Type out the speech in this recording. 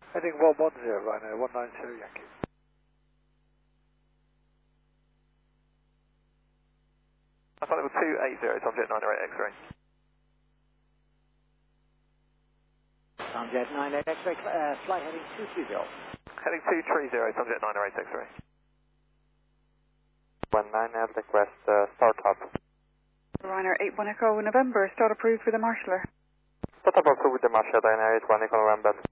Heading 110, Ryanair 190 Yankee. Flight level 280, Tomjet 908 X-ray. Tomjet 908 X-ray, flight heading 230. Heading 230, Tomjet 908 X-ray. 19 request start up. Ryanair 81 Echo November, start approved for the marshaller. Start up also with the Marshall Ryanair 81 Echo November.